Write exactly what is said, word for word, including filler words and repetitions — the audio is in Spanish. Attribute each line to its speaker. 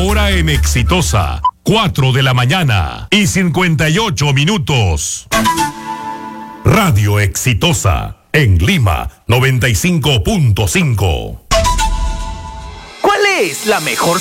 Speaker 1: hora en Exitosa, cuatro de la mañana y cincuenta y ocho minutos. Radio Exitosa, en Lima, noventa y cinco punto cinco.
Speaker 2: ¿Cuál es la mejor